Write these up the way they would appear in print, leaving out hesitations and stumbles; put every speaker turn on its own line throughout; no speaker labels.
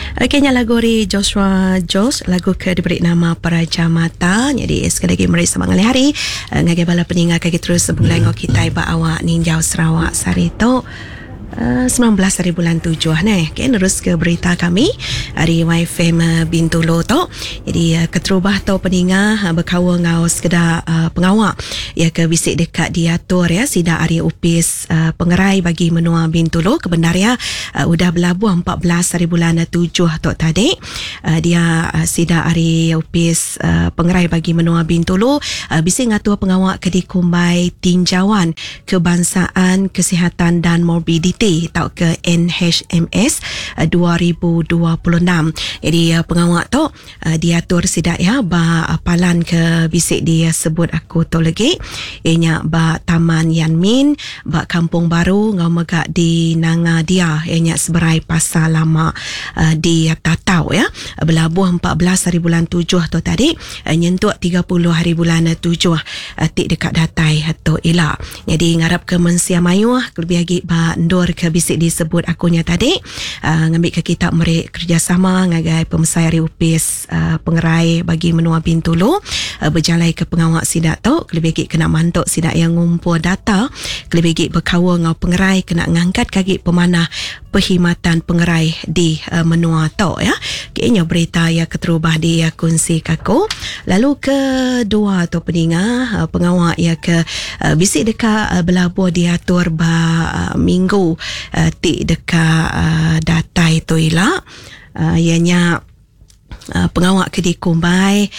Okeynya lagu dari Joshua Josh, lagu ke diberi nama Peraja Mata. Jadi sekali lagi mari semangat hari ngagai bala peninggal kaki terus sebelum kita iba awak ninjau Sarawak Sarito 19 hari bulan 7 nah. Okay, terus ke berita kami hari YFM Bintulu tu. Jadi keterubah tu peninggal berkawa ngau sekedar pengawak ya ke bisik dekat diatur ya sida hari upis pengerai bagi menua Bintulu ke bendaria udah berlabuh 14 hari bulan 7 tu tadi. Dia sida hari upis pengerai bagi menua Bintulu bisik ngatua pengawak ke dikumbai tinjauan kebangsaan kesihatan dan morbiditi atau ke NHMS 2026. Jadi pengawak tu diatur sidak ya ba palan ke bisik dia sebut aku tu lagi ianya ba Taman Yanmin ba Kampung Baru ngau megak di Nanga dia ianya seberai pasar lama di Tatau ya berlabuh 14 hari bulan 7 tu tadi nyentuk 30 hari bulan 7 tik dekat datai tu ila. Jadi ngarap ke Mensia Mayu lebih lagi ba ndor ke bisik disebut akunya tadi ngambil ke kita merek kerjasama ngagai pemesai hari upis pengerai bagi menua Bintulu berjalai ke pengawak sidak tu lebih lagi kena mantuk sidak yang ngumpul data lebih lagi berkawa ngau pengerai kena ngangkat kaki pemanah perkhidmatan pengerai di menua tu ya. Kayaknya berita yang keterubah di kongsi kaku. Lalu kedua tu peninggal pengawak ya ke bisik dekat berlabuh diatur ba minggu tik dekat datai tu ila ianya pengawak ke dikumbai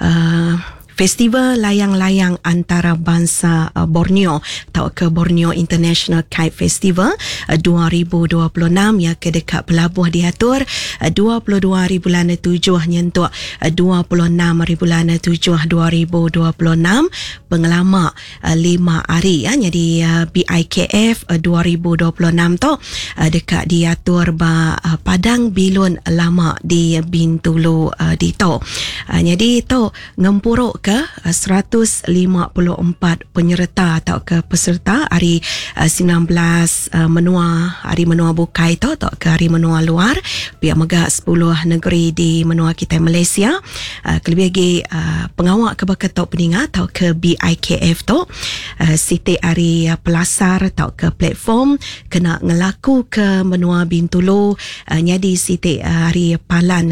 Festival Layang-Layang Antarabangsa Borneo atau ke Borneo International Kite Festival 2026 yang ke dekat pelabuh diatur 22 hari bulan 7 nyentuk 26 hari bulan 7 2026 pengelama 5 hari ya. Jadi BIKF 2026 tu dekat diatur ba Padang Bilun Lama di Bintulu di tu. Jadi tu ngempuruk ke 154 penyerta atau ke peserta hari 19 menua hari menua bukai tu atau ke hari menua luar pihak megak 10 negeri di menua kita Malaysia. Lebih lagi pengawak ke berketok peninggal atau ke BIKF tu siti hari pelasar atau ke platform kena ngelaku ke menua Bintulu jadi siti hari palan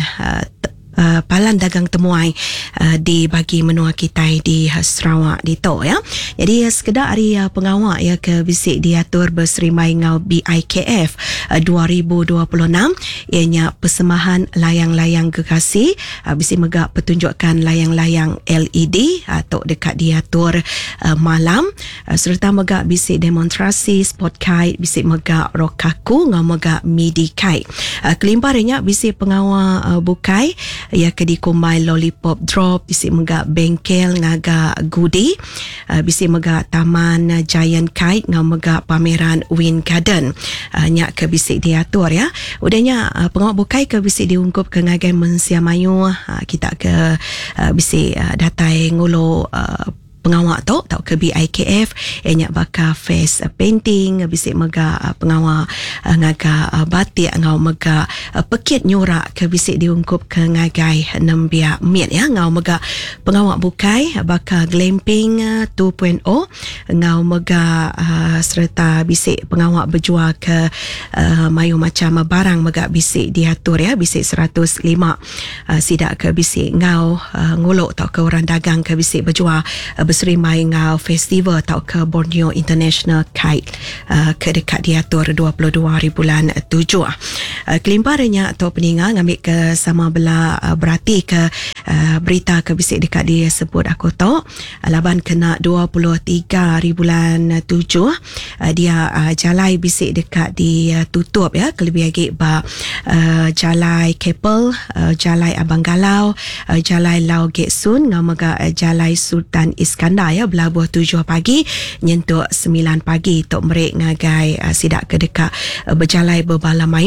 dagang temuai di bagi menua kita di Sarawak di to ya. Jadi sekedar hari pengawak ya ke bisik diatur berserimai ngau BIKF 2026 ianya persembahan layang-layang gegasi bisik megak pertunjukan layang-layang LED atau dekat diatur malam serta megak bisik demonstrasi sport kite bisik megak rokaku ngau megak midi kite kelimparnya bisik pengawak bukai ya ke dikumai lollipop drop bisik megak bengkel ngaga goodie bisik megak taman giant kite ngau megak pameran Wind Garden nyak ke bisik diatur ya. Udahnya pengawak bukai ke bisik diungkup ke ngagai Mensia Mayu kita ke bisik datai ngulo pengawak tu atau ke BIKF ianya bakal face painting bisik megak pengawak ngaga batik ngau megak pekit nyurak ke bisik diungkup ke ngagai nembia mit ya ngau megak pengawak bukai bakal glamping 2.0 ngau megak serta bisik pengawak berjual ke mayu macam barang megak bisik diatur ya bisik 105 sidak ke bisik ngau nguluk atau ke orang dagang ke bisik berjual berserimai ngau festival atau ke Borneo International Kite ke dekat diatur 22 hari bulan 7 kelimparnya atau peninggal ngambil ke sama belah berarti ke berita ke bisik dekat dia sebut aku tu laban kena 23 hari bulan 7 dia jalai bisik dekat di tutup ya kelebih lagi ba jalai Keppel jalai Abang Galau jalai Lau Gek Sun ngau megak jalai Sultan Iskandar ya berlabuh 7 pagi nyentuk 9 pagi tok merek ngagai sidak ke dekat berjalai berbala mayu atau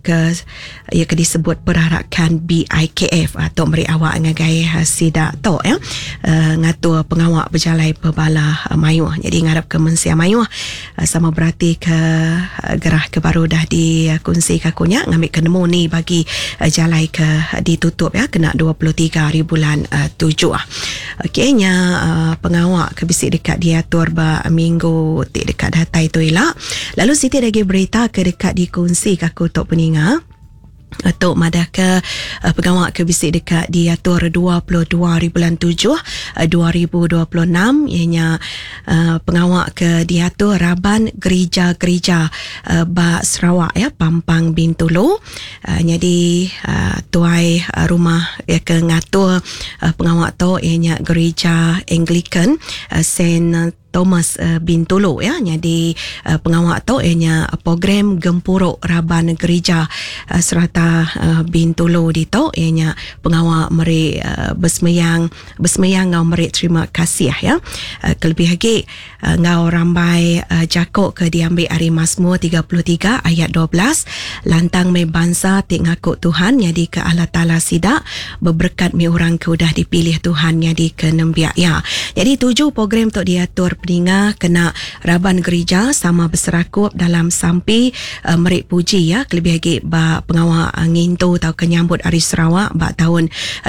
ke ia ke disebut perarakan BIKF atau meri awak ngagai sidak to ya ngatur pengawak berjalai pebala mayuh. Jadi ngarap ke mensia mayuh sama berarti ke gerah ke baru dah dikunci kakunya ngambil ke nemu ni bagi jalai ke ditutup ya kena 23 hari bulan 7. Okey nya pengawak ke bisik dekat diatur ba minggu dekat data itu elak. Lalu Siti lagi berita ke dekat dikunci kaku tok peninga atau madah ke pengawak ke bisik dekat diatur 22 hari bulan 7 2026 ianya pengawak ke diatur Raban gereja-gereja ba Sarawak ya Pampang Bintulu. Jadi tuai rumah ya ke ngatur pengawak tu ianya gereja Anglican Saint Thomas Bintulu ya. Jadi pengawak tu ianya program Gempuruk Raban Gereja serata Bintulu di tu ianya pengawak meri bersemayang ngau meri terima kasih ya. Kelebih lagi ngau rambai jakok ke diambil hari Mazmur 33 ayat 12 lantang me bangsa tik ngakuk Tuhan jadi ke Allah Taala sidak berberkat me orang ke udah dipilih Tuhan jadi ke nembiak ya. Jadi 7 program tu diatur peninga kena Raban Gereja sama berserakup dalam sampai merik puji ya. Kelebih lagi ba pengawak ngintu tau kenyambut Hari Sarawak ba tahun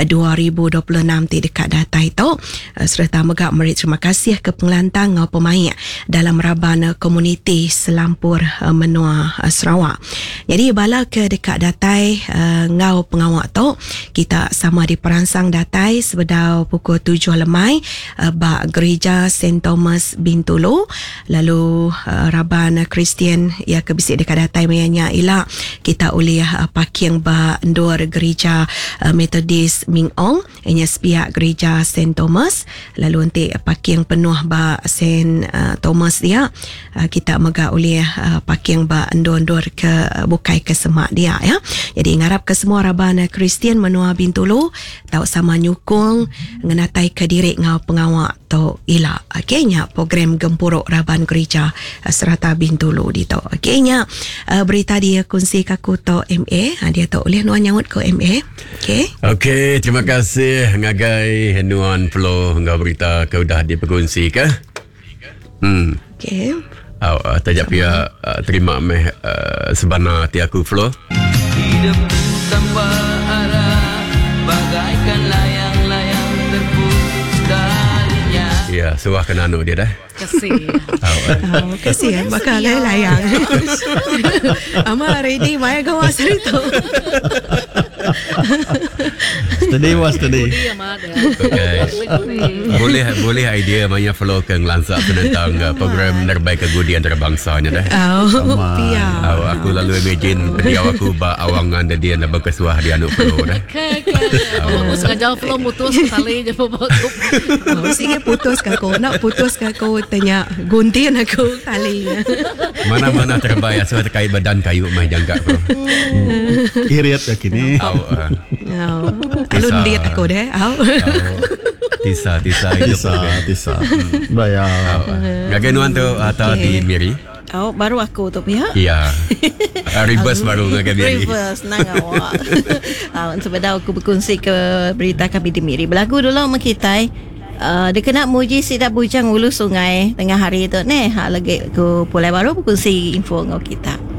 2026 ti dekat data itu serta megak merik terima kasih ke pengelantang ngau pemain dalam Raban komuniti Selampur Menua Sarawak. Jadi bala ke dekat datai ngau pengawak tu kita sama diperansang datai sebedau pukul 7 lemai ba gereja Saint Thomas Bintulu. Lalu Raban Kristian ya ke bisik dekat datai mayanya ila kita oleh parking ba endor gereja Methodist Ming Ong ianya sepiak gereja Saint Thomas. Lalu nanti parking penuh ba Saint Thomas dia kita mega oleh parking ba endor-endor ke bukai ke semak dia ya. Jadi ngarap ke semua Raban Kristian Menua Bintulu tau sama nyukung ngenatai ke diri ngau pengawak tu ila okeynya program Gempuruk Raban Gereja serata Bintulu di tu. Okeynya berita dia kongsi kaku tu MA dia tu oleh nuan nyawut ke MA. Okey,
terima kasih ngagai nuan Flo ngau berita ke udah diperkongsi ke.
Okey.
Tajak pia terima meh sebana ti aku Flo.
Hidup tanpa arah bagaikan layang-layang terputus talinya.
Ya, suah kena anu dia dah.
Kasih.
Kasih bakal layang. Ama ready mai gawa sarito.
Study. Boleh idea banyak Flo ke ngelansak tentang program terbaik kegudi antarabangsa dah. Aku lalu imagine beliau aku ba awangan dan dia nak berkesuah di anu Flo dah.
Aku sengaja Flo mutus tali je bapak.
Sige putus kako. Nak putus kako tanya gunting aku tali.
Mana-mana terbaik asal terkait badan kayu mah jangka Flo.
Iriat ya kini.
Alun diet aku deh.
Tisa
Bayar.
Ngagai nuan tu atau di Miri?
Baru aku tu pihak.
Ya. Reverse baru ngagai Miri.
Reverse nang awak. Sebab aku berkongsi ke berita kami di Miri. Berlaku dulu sama kita. Dia kena muji sidak bujang ulu sungai tengah hari tu. Lagi aku pulai baru berkongsi info dengan kita.